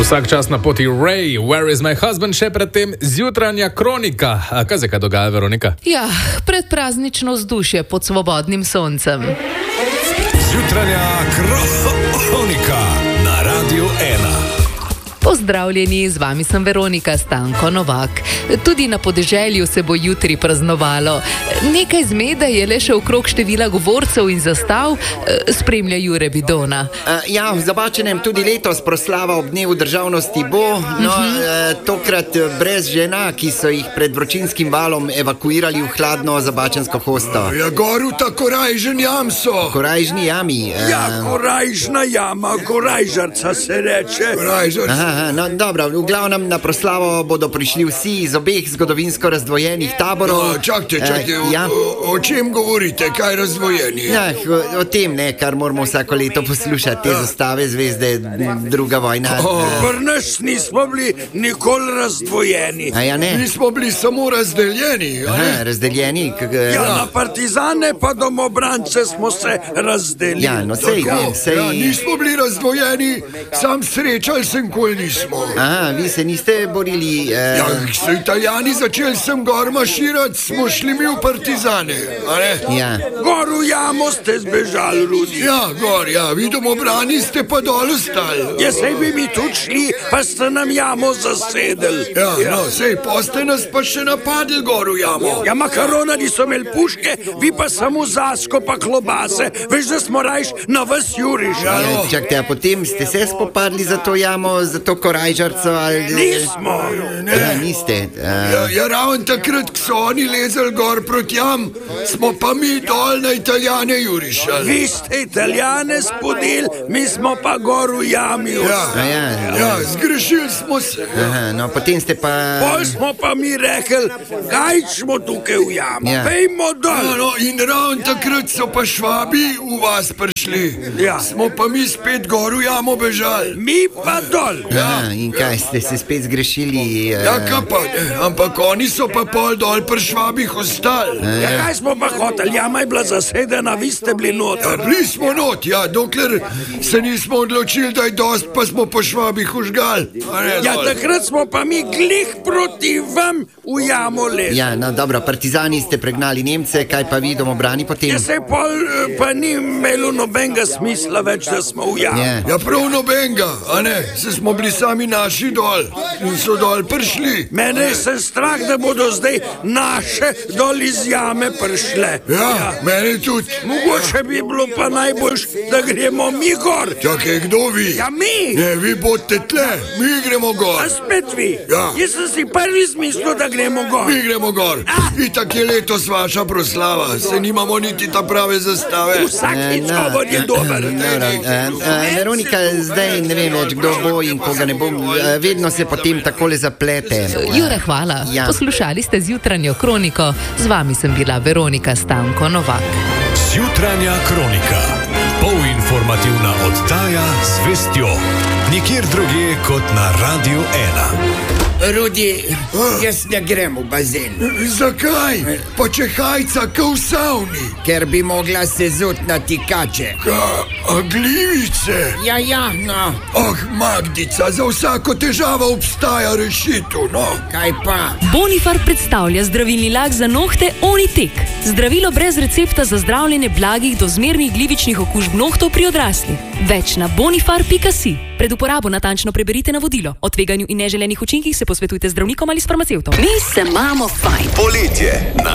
Vsak čas na poti Ray, Where is my husband, še predtem zjutranja kronika. A kaj se kaj dogaja, Veronika? Ja, predpraznično vzdušje pod svobodnim soncem. Zjutranja kronika na Radiu 1. Pozdravljeni, z vami sem Veronika Stanko Novak. Tudi na podeželju se bo jutri praznovalo. Nekaj zmede je le še okrog števila govorcev in zastav, spremlja Jure Bidona. Ja, v Zabačenem tudi letos proslava ob dnevu državnosti bo, tokrat brez žena, ki so jih pred vročinskim valom evakuirali v hladno zabačensko hosto. Ja, gor v ta korajžen jam so. Korajžni jami. Ja, korajžna jama, korajžarca se reče. Korajžarca. No, dobro, v glavnem na proslavo bodo prišli vsi iz obeh zgodovinsko razdvojenih taborov. Čakajte, o čem govorite, kaj razdvojeni? Ja, o tem, kar moramo vsako leto poslušati, te zastave, zvezde, druga vojna. Pri nas nismo bili nikoli razdvojeni. A ja, ne? Mi smo bili samo razdeljeni. Razdeljeni? Ja, na partizane pa domobrance smo se razdelili. Ja, no sej. Ja, nismo bili razdvojeni, sam srečal sem, ko nismo. Aha, vi se niste borili... Ja, so Italijani začeli sem gor maširati, smo šli mi v partizane, a ne? Ja. Gor v jamo ste zbežali, Rudi. Ja, gor, ja, vi domobrani ste pa dol ostali. Ja, sej bi mi tudi šli, pa ste nam jamo zasedeli. Ja, no, sej, pa ste nas pa še napadli gor v jamo. Ja, makaronari so imeli puške, vi pa samo zasko pa klobase, veš, da smo rajš na vas juriš, ja, no. Čakajte, a potem ste se spopadli za to jamo, za to korajžarco, ali... Nismo. Ne. Ja, niste. Ja, ravno takrat, ko so oni lezali gor proti jam, smo pa mi dol na Italijane jurišali. Vi ste Italijane spodili, mi smo pa gor v jami. Ja, zgrešili smo se. Aha, no, potem ste pa... Pol smo pa mi rekli, kaj smo tukaj v jamo, pejmo dol. No, in ravno takrat so pa Švabi v vas prišli. Ja. Smo pa mi spet gor v jamo bežali. Mi pa dol. Aha, in kaj, ste se spet zgrešili? Ja, kaj pa, ampak oni so pa pol dol pri Švabih ostali. Ja, kaj smo pa hoteli, jama je bila zasedena, vi ste bili noter. Ja, bili smo not, ja, dokler se nismo odločili, da je dost, pa smo po Švabih užgali. Ja, takrat smo pa mi glih proti vam v jamo lezli. Ja, no dobro, partizani ste pregnali Nemce, kaj pa vi domobrani potem? Ja, se pol pa ni imelo nobenega smisla več, da smo v jamo. Ja, prav nobenega, a ne, se smo bili sami naši dol in so dol prišli. Mene je strah, da bodo zdaj naše dol iz jame prišle. Ja, mene tudi. Mogoče bi bilo pa najboljš, da gremo mi gor. Čakaj, kdo vi? Ja, mi. Ne, vi bodite tle, mi gremo gor. A spet vi? Ja. Jaz sem si prvi smislil, da gremo gor. Mi gremo gor. Itak je letos vaša proslava, se nimamo niti ta prave zastave. Vsak izgovor je dober. Veronika, zdaj ne vem več, kdo bo in koga ne bo. Vedno se potem takole zaplete. Jure, hvala. Ja. Poslušali ste zjutranjo kroniko. Z vami sem bila Veronika Stanko Novak. Zjutranja kronika. Polinformativna oddaja z vestjo. Nikjer drugje kot na Radiu 1. Rudi, jaz ne grem v bazen. Zakaj? Pa če hajca kao v savni. Ker bi mogla se zut na tikače. A glivice? Ja, no. Magdica, za vsako težavo obstaja rešitev, no. Kaj pa? Bonifar predstavlja zdravilni lak za nohte Onitek. Zdravilo brez recepta za zdravljenje blagih do zmernih glivičnih okužb nohtov pri odraslih. Več na bonifar.si. Pred uporabo natančno preberite navodilo. O tveganju in neželenih učinkih se posvetujte z zdravnikom ali s farmacevtom. Mi se imamo fajn. Poletje.